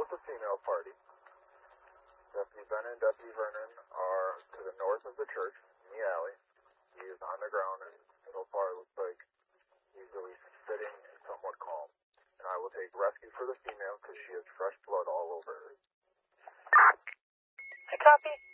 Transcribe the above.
with the female party. Deputy Ben and Deputy Vernon are to the north of the church, in the alley. He is on the ground, and so far it looks like he's at least sitting and somewhat calm. And I will take rescue for the female because she has fresh blood all over her. I copy.